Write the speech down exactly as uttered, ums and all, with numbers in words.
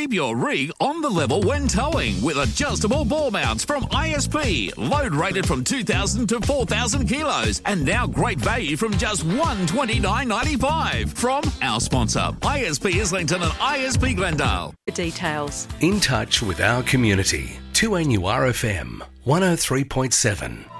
Keep your rig on the level when towing with adjustable ball mounts from I S P. Load rated from two thousand to four thousand kilos. And now great value from just one hundred twenty-nine dollars ninety-five from our sponsor, I S P Islington and I S P Glendale. The details. In touch with our community. two A N U R F M, one oh three point seven.